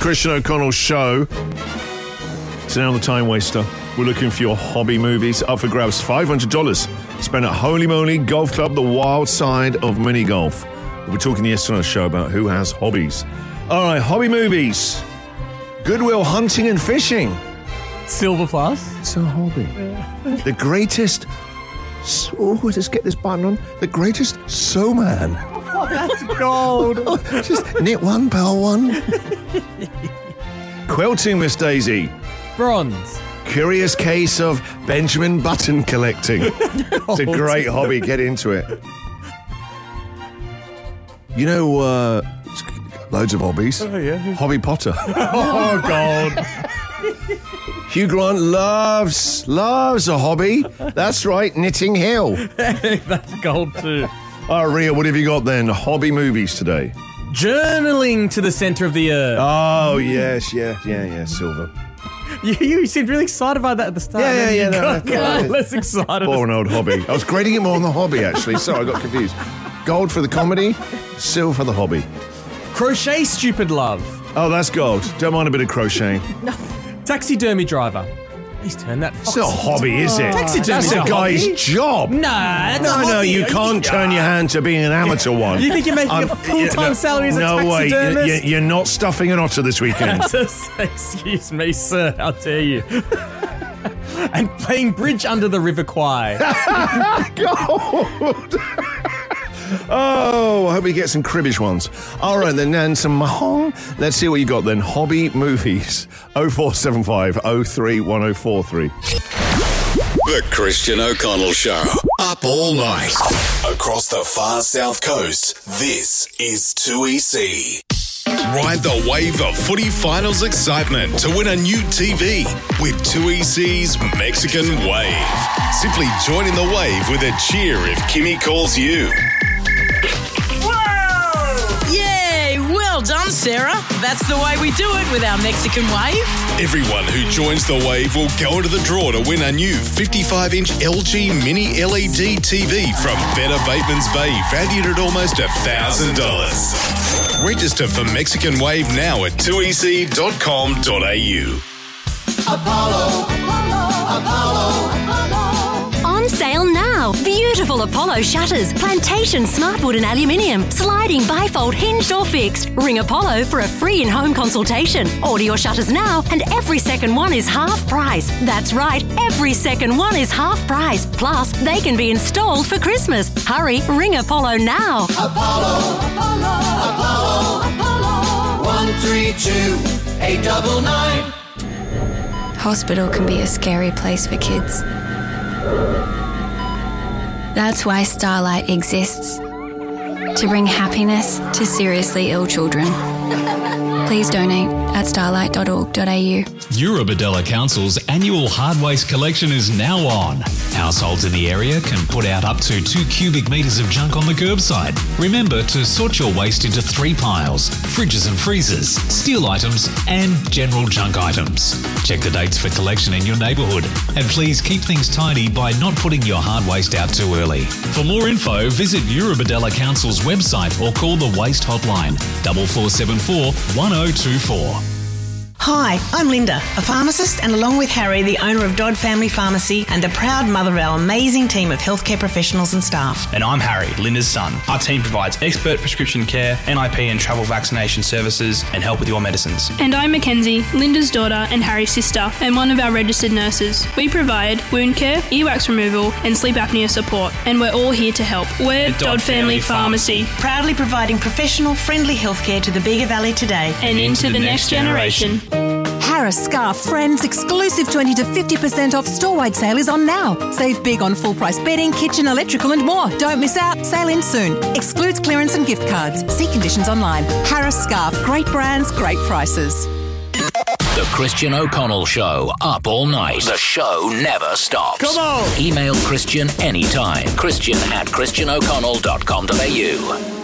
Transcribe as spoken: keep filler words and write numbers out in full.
Christian O'Connell Show. It's now the Time Waster. We're looking for your hobby movies. Up for grabs, five hundred dollars. Spent at Holy Moly Golf Club, the wild side of mini golf. We'll be talking yesterday on the show about who has hobbies. All right, hobby movies. Goodwill Hunting and Fishing. Silver Plus. It's a hobby. The greatest... Oh, let's get this button on. The greatest sewman. Oh, that's gold. Oh, just knit one, pal one. Quilting, Miss Daisy. Bronze. Curious case of Benjamin Button collecting. It's a great hobby. Get into it. You know, uh, loads of hobbies. Oh, yeah. Hobby Potter. Oh, God. Hugh Grant loves, loves a hobby. That's right, Knitting Hill. That's gold too. All right, Ria, what have you got then? Hobby movies today. Journaling to the centre of the earth. Oh, yes, yeah, yeah, yeah, Silver. You, you seemed really excited about that at the start. Yeah, yeah, yeah. No, got, no, got no. less excited. Boring old hobby. I was grading it more on the hobby, actually. Sorry, I got confused. Gold for the comedy, silver for the hobby. Crochet Stupid Love. Oh, that's gold. Don't mind a bit of crocheting. No. Taxidermy driver. He's turned that. It's not a hobby, is it? Taxidermy's That's a a guy's hobby. job. Nah, that's no, a no, hobby. you can't turn your hand to being an amateur one. You think you're making Um, a full-time no, salary as a no way. taxidermist? You- You're not stuffing an otter this weekend. Excuse me, sir. How dare you? And playing bridge under the River Kwai. God. Oh, I hope we get some cribbish ones. All right, then, and some mahong. Let's see what you got then. Hobby movies. oh four seven five oh three one oh four three. The Christian O'Connell Show. Up all night. Across the far south coast, this is two E C. Ride the wave of footy finals excitement to win a new T V with two E C's Mexican Wave. Simply join in the wave with a cheer if Kimmy calls you. Yay! Well done, Sarah. That's the way we do it with our Mexican Wave. Everyone who joins the wave will go into the draw to win a new fifty-five inch L G Mini L E D T V from Better Bateman's Bay, valued at almost one thousand dollars. Register for Mexican Wave now at two e c dot com dot a u. Apollo, Apollo, Apollo, Apollo. On sale now. Beautiful Apollo shutters, plantation smartwood and aluminium, sliding bifold hinged or fixed. Ring Apollo for a free in-home consultation. Order your shutters now and every second one is half price. That's right, every second one is half price. Plus, they can be installed for Christmas. Hurry, ring Apollo now. Apollo, Apollo, Apollo, Apollo. One three two eight double nine. Hospital can be a scary place for kids. That's why Starlight exists. To bring happiness to seriously ill children. Please donate at starlight dot org dot a u. Eurobodella Council's annual hard waste collection is now on. Households in the area can put out up to two cubic metres of junk on the curbside. Remember to sort your waste into three piles: fridges and freezers, steel items and general junk items. Check the dates for collection in your neighbourhood and please keep things tidy by not putting your hard waste out too early. For more info, visit Eurobodella Council's website or call the Waste Hotline four four seven four one oh two four. Hi, I'm Linda, a pharmacist, and along with Harry, the owner of Dodd Family Pharmacy and the proud mother of our amazing team of healthcare professionals and staff. And I'm Harry, Linda's son. Our team provides expert prescription care, N I P and travel vaccination services, and help with your medicines. And I'm Mackenzie, Linda's daughter and Harry's sister, and one of our registered nurses. We provide wound care, earwax removal, and sleep apnea support, and we're all here to help. We're The Dodd Dodd Family, Family Pharmacy, Proudly providing professional, friendly healthcare to the Bega Valley today. and into, the, next generation. Harris Scarf Friends exclusive twenty to fifty percent off store-wide sale is on now. Save big on full-price bedding, kitchen, electrical and more. Don't miss out. Sale ends soon. Excludes clearance and gift cards. See conditions online. Harris Scarf. Great brands, great prices. The Christian O'Connell Show. Up all night. The show never stops. Come on! Email Christian anytime. Christian at christian o'connell dot com dot a u.